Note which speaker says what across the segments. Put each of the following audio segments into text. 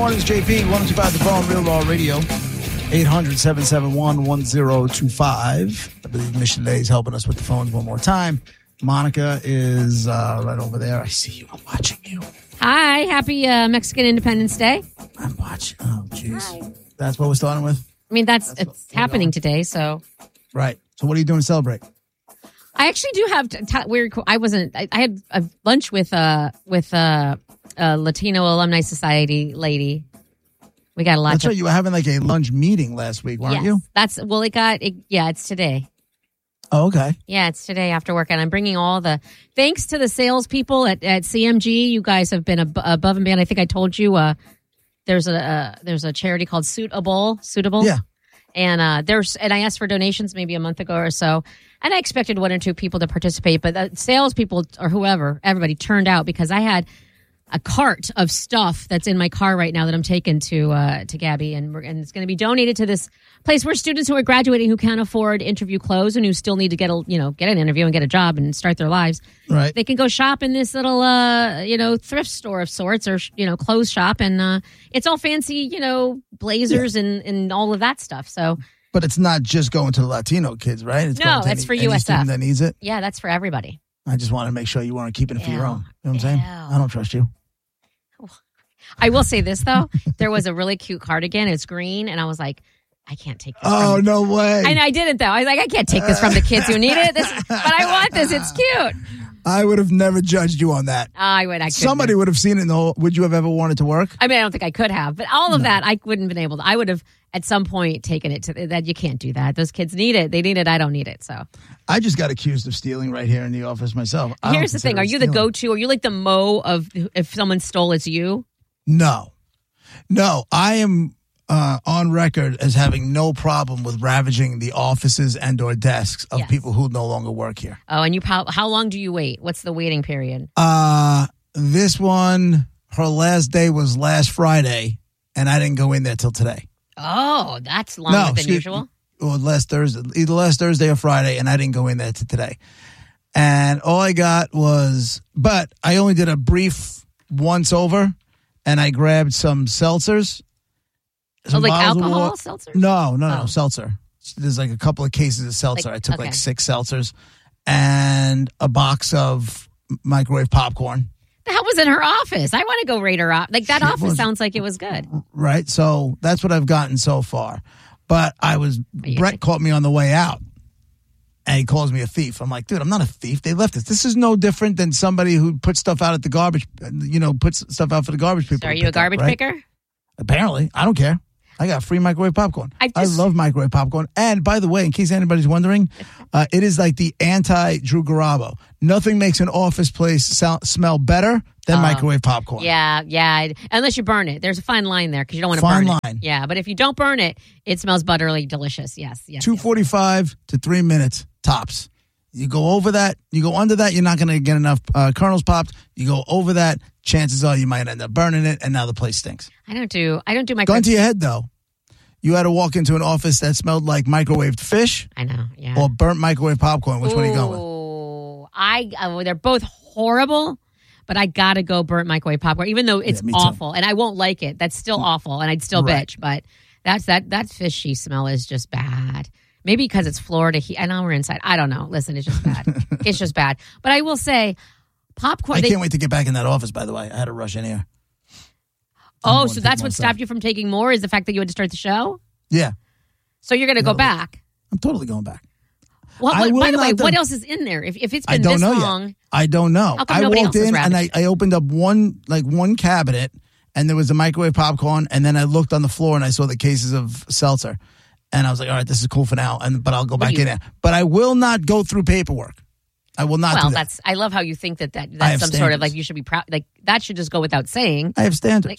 Speaker 1: Morning's JP, 125 The Phone, Real Law Radio, 800-771-1025. I believe Mission Day is helping us with the phones one more time. Monica is right over there. I see you. I'm watching you.
Speaker 2: Hi. Happy Mexican Independence Day.
Speaker 1: I'm watching. Oh, jeez. That's what we're starting with?
Speaker 2: I mean, it's happening today, so.
Speaker 1: Right. So what are you doing to celebrate?
Speaker 2: I actually do have weird. I had a lunch with a Latino Alumni Society lady. We got a lot.
Speaker 1: That's right. You were having like a lunch meeting last week, weren't you?
Speaker 2: It's today.
Speaker 1: Oh, okay.
Speaker 2: Yeah, it's today after work, and I'm bringing thanks to the salespeople at CMG. You guys have been above and beyond. I think I told you there's a charity called Suitable.
Speaker 1: Yeah.
Speaker 2: And I asked for donations maybe a month ago or so, and I expected one or two people to participate, but the salespeople or everybody turned out because I had a cart of stuff that's in my car right now that I'm taking to Gabby, and it's going to be donated to this place where students who are graduating who can't afford interview clothes and who still need to get an interview and get a job and start their lives.
Speaker 1: Right.
Speaker 2: They can go shop in this little thrift store of sorts or clothes shop, and it's all fancy blazers and all of that stuff. So.
Speaker 1: But it's not just going to the Latino kids, right?
Speaker 2: It's for USF.
Speaker 1: Student that needs it.
Speaker 2: Yeah, that's for everybody.
Speaker 1: I just want to make sure you weren't keeping it for your own. You know what I'm saying? I don't trust you.
Speaker 2: I will say this, though. There was a really cute cardigan. It's green. And I was like, I can't take this.
Speaker 1: Oh, no way.
Speaker 2: And I didn't, though. I was like, I can't take this from the kids who need it. But I want this. It's cute.
Speaker 1: I would have never judged you on that.
Speaker 2: I would.
Speaker 1: Somebody would have seen it. Would you have ever wanted to work?
Speaker 2: I mean, I don't think I could have. But all of that, I wouldn't have been able to. I would have, at some point, taken it to that. You can't do that. Those kids need it. They need it. I don't need it. So
Speaker 1: I just got accused of stealing right here in the office myself.
Speaker 2: Here's the thing. Are you the go-to? Are you like the Mo of if someone stole, it's you?
Speaker 1: No, I am on record as having no problem with ravaging the offices and or desks of people who no longer work here.
Speaker 2: Oh, and how long do you wait? What's the waiting period?
Speaker 1: This one, her last day was last Friday, and I didn't go in there till today.
Speaker 2: Oh, that's longer than usual.
Speaker 1: Well, last Thursday, either last Thursday or Friday, and I didn't go in there till today. And all I got but I only did a brief once over. And I grabbed some seltzers.
Speaker 2: Like alcohol seltzers?
Speaker 1: No, seltzer. There's like a couple of cases of seltzer. I took like 6 seltzers and a box of microwave popcorn.
Speaker 2: That was in her office. I want to go rate her off. Like that office sounds like it was good.
Speaker 1: Right. So that's what I've gotten so far. But Brett caught me on the way out. And he calls me a thief. I'm like, dude, I'm not a thief. They left us. This is no different than somebody who puts stuff out at the garbage, puts stuff out for the garbage people.
Speaker 2: So are you a garbage picker?
Speaker 1: Apparently. I don't care. I got free microwave popcorn. I love microwave popcorn. And by the way, in case anybody's wondering, it is like the anti-Drew Garabo. Nothing makes an office place smell better than microwave popcorn.
Speaker 2: Yeah. Unless you burn it. There's a fine line there because you don't want to burn it. Yeah, but if you don't burn it, it smells butterly delicious. Yes.
Speaker 1: 2:45 to 3 minutes tops. You go over that, you go under that, you're not going to get enough kernels popped. You go over that, chances are you might end up burning it, and now the place stinks. I don't do microwave. Gun to your head, though. You had to walk into an office that smelled like microwaved fish.
Speaker 2: I know, yeah.
Speaker 1: Or burnt microwave popcorn. Which one are you going with?
Speaker 2: They're both horrible, but I got to go burnt microwave popcorn, even though it's awful, and I won't like it. That's still awful, and I'd still bitch, but that fishy smell is just bad. Maybe because it's Florida heat. I know we're inside. I don't know. Listen, it's just bad. It's just bad. But I will say, popcorn.
Speaker 1: I can't wait to get back in that office, by the way. I had to rush in here.
Speaker 2: Oh, so that's what stopped you from taking more is the fact that you had to start the show?
Speaker 1: Yeah.
Speaker 2: So you're going to go back?
Speaker 1: I'm totally going back.
Speaker 2: Well, by the way, what else is in there? If it's been this long.
Speaker 1: Yet. I don't know.
Speaker 2: I walked in
Speaker 1: and I opened up one cabinet and there was a microwave popcorn, and then I looked on the floor and I saw the cases of seltzer. And I was like, all right, this is cool for now, but I'll go back in there. But I will not go through paperwork. I will not do that.
Speaker 2: I love how you think that's some standards. Sort of like you should be proud. Like that should just go without saying.
Speaker 1: I have standards.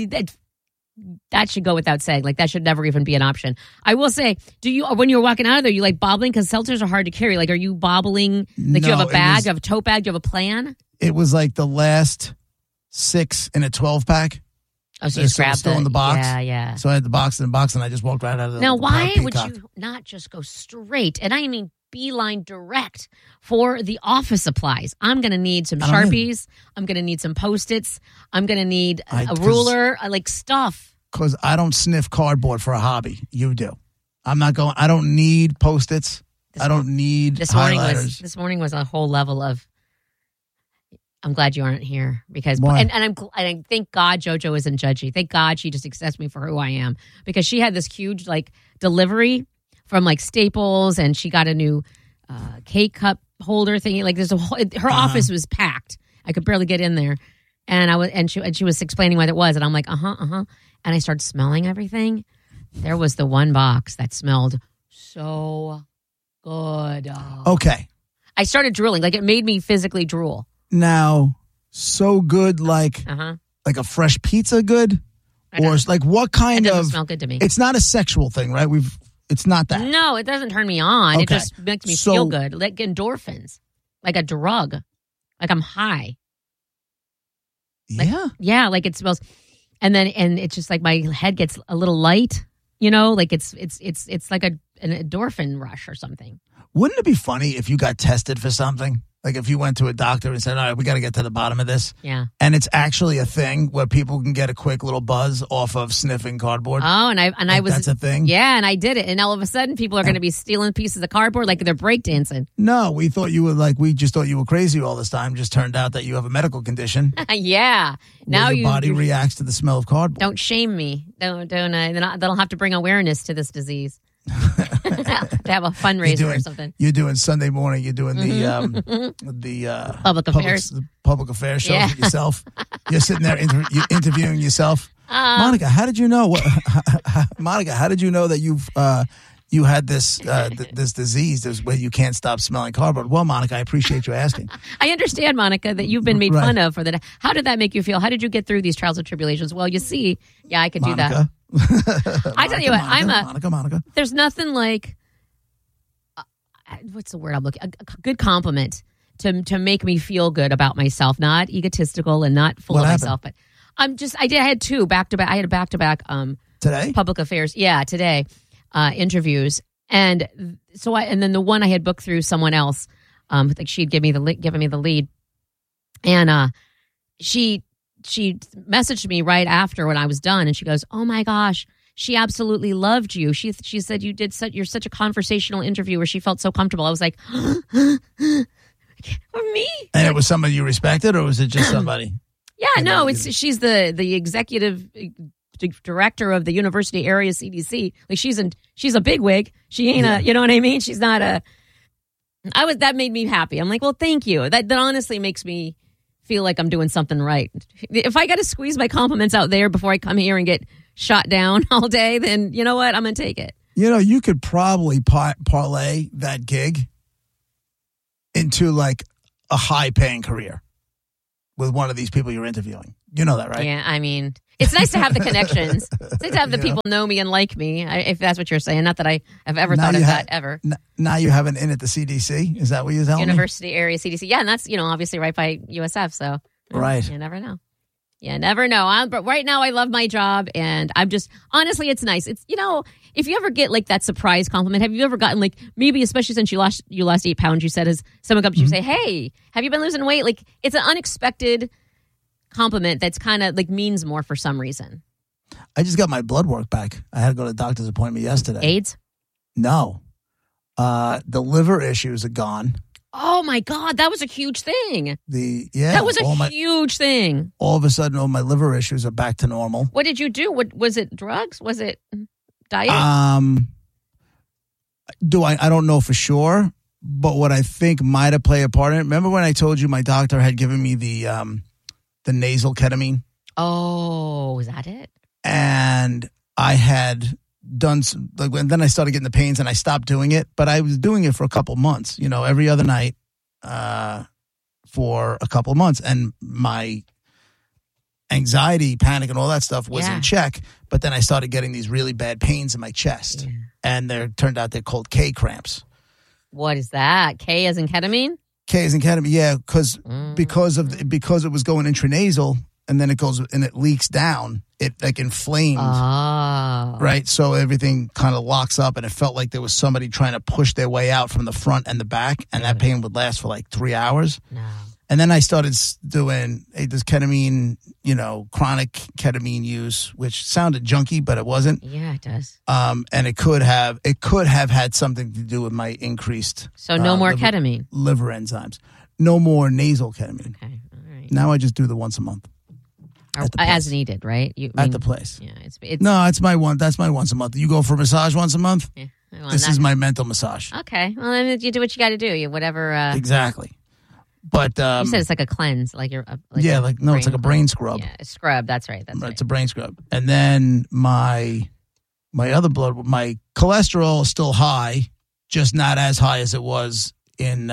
Speaker 2: That should go without saying. Like that should never even be an option. I will say, when you're walking out of there, you like bobbling because seltzers are hard to carry. Like, are you bobbling? Like, do you have a bag? Do you have a tote bag? Do you have a plan?
Speaker 1: It was like the last 6 in a 12-pack.
Speaker 2: Oh, so you just grabbed
Speaker 1: still in the box.
Speaker 2: Yeah.
Speaker 1: So I had the box in the box, and I just walked right out of the
Speaker 2: Now, why
Speaker 1: Peacock.
Speaker 2: would you not just go straight? And I mean beeline direct for the office supplies. I'm going to need some Sharpies. I'm going to need some Post-its. I'm going to need a ruler, like stuff.
Speaker 1: Because I don't sniff cardboard for a hobby. You do. I don't need Post-its. I don't need highlighters.
Speaker 2: This morning was a whole level of, I'm glad you aren't here because, and I thank God JoJo isn't judgy. Thank God she just accepts me for who I am because she had this huge like delivery from like Staples and she got a new cake cup holder thingy. Like there's her office was packed. I could barely get in there, and she was explaining what it was, and I'm like and I started smelling everything. There was the one box that smelled so good.
Speaker 1: Okay,
Speaker 2: I started drooling. Like it made me physically drool.
Speaker 1: Now, so good, like a fresh pizza, good, or like what kind
Speaker 2: it
Speaker 1: of?
Speaker 2: Doesn't smell good to me.
Speaker 1: It's not a sexual thing, right? It's not that.
Speaker 2: No, it doesn't turn me on. Okay. It just makes me feel good, like endorphins, like a drug, like I'm high.
Speaker 1: Yeah,
Speaker 2: like it smells, and it's just like my head gets a little light. You know, like it's like an endorphin rush or something.
Speaker 1: Wouldn't it be funny if you got tested for something? Like if you went to a doctor and said, all right, we got to get to the bottom of this.
Speaker 2: Yeah.
Speaker 1: And it's actually a thing where people can get a quick little buzz off of sniffing cardboard.
Speaker 2: Oh,
Speaker 1: That's a thing?
Speaker 2: Yeah, and I did it. And all of a sudden people are going to be stealing pieces of cardboard like they're breakdancing.
Speaker 1: No, we just thought you were crazy all this time. Just turned out that you have a medical condition.
Speaker 2: Yeah. Now
Speaker 1: your body reacts to the smell of cardboard.
Speaker 2: Don't shame me. Then I'll have to bring awareness to this disease. To have a fundraiser or something.
Speaker 1: You're doing Sunday morning. You're doing the public affairs show with yourself. You're sitting there interviewing yourself. Monica, how did you know? Monica, how did you know that you had this this disease where you can't stop smelling cardboard? Well, Monica, I appreciate you asking.
Speaker 2: I understand, Monica, that you've been made fun of for that. How did that make you feel? How did you get through these trials and tribulations? Well, you see, I could do that. I tell you what,
Speaker 1: Monica.
Speaker 2: There's nothing like what's the word I'm looking? A good compliment to make me feel good about myself, not egotistical and not full of myself. But I had two back to back. I had a back to back
Speaker 1: today
Speaker 2: public affairs. Yeah, today interviews, and so then the one I had booked through someone else. Like she'd given me the lead, and she messaged me right after when I was done, and she goes, "Oh my gosh, she absolutely loved you. She said you're such a conversational interviewer. She felt so comfortable." I was like, "For me?" And
Speaker 1: it was somebody you respected, or was it just somebody?
Speaker 2: Yeah, no, she's the executive director of the university area CDC. Like she's a bigwig. She ain't you know what I mean? She's not that made me happy. I'm like, well, thank you. That honestly makes me feel like I'm doing something right. If I got to squeeze my compliments out there before I come here and get shot down all day, then you know what? I'm going to take it.
Speaker 1: You could probably parlay that gig into like a high-paying career with one of these people you're interviewing. You know that, right?
Speaker 2: Yeah, I mean, it's nice to have the connections. It's nice to have the people know me and like me, if that's what you're saying. Not that I have ever thought of that, ever.
Speaker 1: Now you have an in at the CDC? Is that what you're telling me?
Speaker 2: University area CDC. Yeah, and that's, obviously right by USF, so.
Speaker 1: Right.
Speaker 2: You never know. You never know. But right now I love my job, and I'm just, honestly, it's nice. It's, if you ever get like that surprise compliment, have you ever gotten like, maybe especially since you lost 8 pounds, you said, as someone comes to you say, hey, have you been losing weight? Like, it's an unexpected compliment that's kind of like means more for some reason.
Speaker 1: I just got my blood work back. I had to go to a doctor's appointment yesterday.
Speaker 2: AIDS?
Speaker 1: No. The liver issues are gone.
Speaker 2: Oh my God, that was a huge thing.
Speaker 1: That
Speaker 2: was a huge thing.
Speaker 1: All of a sudden, all my liver issues are back to normal.
Speaker 2: What did you do? Was it drugs? Was it diet?
Speaker 1: I don't know for sure, but what I think might have played a part in it. Remember when I told you my doctor had given me the nasal ketamine?
Speaker 2: Oh, is that it?
Speaker 1: And I had done then I started getting the pains and I stopped doing it, but I was doing it for a couple months, every other night for a couple of months, and my anxiety, panic, and all that stuff was in check. But then I started getting these really bad pains in my chest, and turned out they're called K cramps.
Speaker 2: What is that? K as in ketamine?
Speaker 1: K as in ketamine, yeah, because it was going intranasal. and then it goes and it leaks down. It like inflamed,
Speaker 2: Oh.
Speaker 1: right? So everything kind of locks up, and it felt like there was somebody trying to push their way out from the front and the back, and that pain would last for like 3 hours.
Speaker 2: No.
Speaker 1: And then I started doing this ketamine, chronic ketamine use, which sounded junky, but it wasn't.
Speaker 2: Yeah, it does.
Speaker 1: And it could have had something to do with my increased.
Speaker 2: So no more ketamine.
Speaker 1: Liver enzymes. No more nasal ketamine.
Speaker 2: Okay, all right.
Speaker 1: Now I just do the once a month.
Speaker 2: As needed, right?
Speaker 1: At the place.
Speaker 2: Yeah, it's
Speaker 1: no, it's my one. That's my once a month. You go for a massage once a month.
Speaker 2: Yeah,
Speaker 1: this is my mental massage.
Speaker 2: Okay, well then you do what you got to do. Whatever.
Speaker 1: Exactly. But
Speaker 2: you said it's like a cleanse, like you're.
Speaker 1: It's like a brain scrub.
Speaker 2: Yeah, a scrub. That's right.
Speaker 1: It's a brain scrub. And then my other blood, my cholesterol is still high, just not as high as it was in.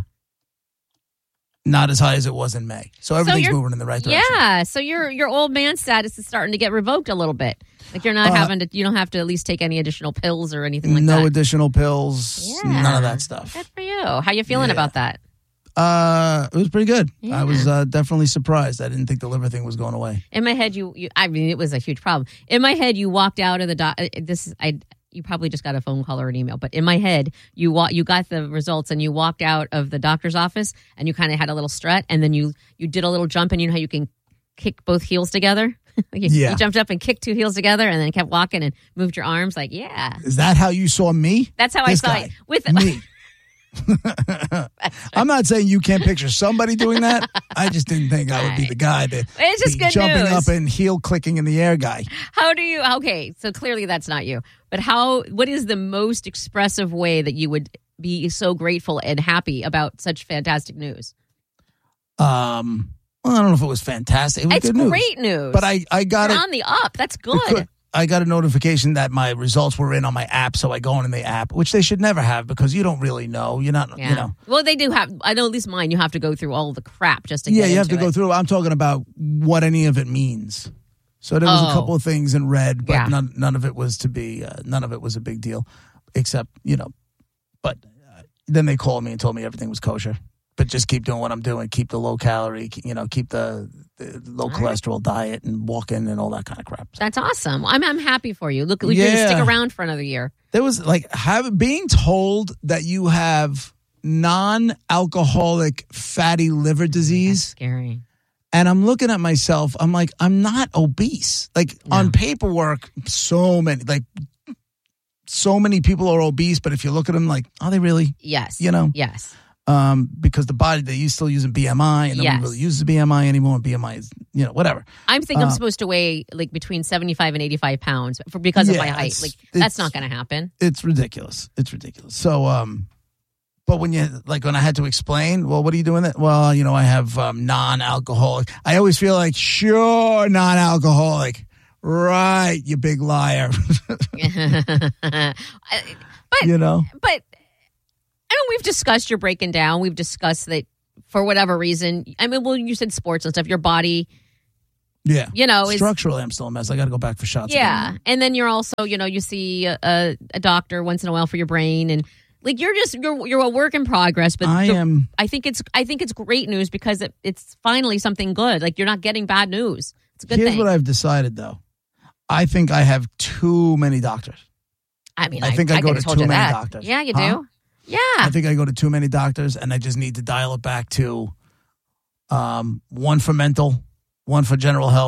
Speaker 1: Not as high as it was in May. So everything's moving in the right direction.
Speaker 2: Yeah. So your old man status is starting to get revoked a little bit. Like you're not you don't have to at least take any additional pills or anything like that.
Speaker 1: No additional pills. Yeah. None of that stuff.
Speaker 2: Good for you. How you feeling about that?
Speaker 1: It was pretty good.
Speaker 2: Yeah.
Speaker 1: I was definitely surprised. I didn't think the liver thing was going away.
Speaker 2: In my head, it was a huge problem. In my head, you walked out of the you probably just got a phone call or an email, but in my head, you got the results and you walked out of the doctor's office and you kind of had a little strut and then you did a little jump, and you know how you can kick both heels together? You jumped up and kicked two heels together and then kept walking and moved your arms like, yeah.
Speaker 1: Is that how you saw me?
Speaker 2: That's how I saw it. With
Speaker 1: me. I'm not saying you can't picture somebody doing that. I just didn't think I would be the guy that
Speaker 2: it's just good
Speaker 1: jumping
Speaker 2: news.
Speaker 1: up and heel clicking in the air guy.
Speaker 2: Okay, so clearly that's not you. But what is the most expressive way that you would be so grateful and happy about such fantastic news?
Speaker 1: Well, I don't know if it was fantastic. It was good
Speaker 2: great news.
Speaker 1: But I got it
Speaker 2: on the up. That's good.
Speaker 1: I got a notification that my results were in on my app, so I go in the app, which they should never have because you don't really know. You're not,
Speaker 2: Well, they do have. I know at least mine. You have to go through all the crap just to get into it.
Speaker 1: Yeah, you have to go through. I'm talking about what any of it means. So there was a couple of things in red, but none of it was to be. None of it was a big deal, except But then they called me and told me everything was kosher. But just keep doing what I'm doing. Keep the low calorie, keep the low cholesterol diet and walking and all that kind of crap.
Speaker 2: That's awesome. I'm happy for you. Look, you're going to stick around for another year.
Speaker 1: There was being told that you have non-alcoholic fatty liver disease.
Speaker 2: That's scary.
Speaker 1: And I'm looking at myself. I'm like, I'm not obese. On paperwork, so many people are obese. But if you look at them, are they really?
Speaker 2: Yes.
Speaker 1: Yes. Because the body, they're still using BMI, and nobody really uses BMI anymore. BMI is, whatever.
Speaker 2: I think I'm supposed to weigh between 75 and 85 pounds because of my height. That's not going to happen.
Speaker 1: It's ridiculous. So, but when when I had to explain, well, what are you doing? Well, I have non-alcoholic. I always feel like, sure, non-alcoholic. Right, you big liar.
Speaker 2: But we've discussed your breaking down. We've discussed that for whatever reason. You said sports and stuff. Your body,
Speaker 1: structurally, I'm still a mess. I got to go back for shots.
Speaker 2: Yeah,
Speaker 1: again.
Speaker 2: and then you're also, you see a doctor once in a while for your brain, and you're a work in progress. But I think it's great news because it's finally something good. You're not getting bad news. It's a good thing.
Speaker 1: Here's what I've decided, though. I think I have too many doctors.
Speaker 2: I think I go to too many doctors. Yeah, you do. Yeah.
Speaker 1: I think I go to too many doctors, and I just need to dial it back to one for mental, one for general health.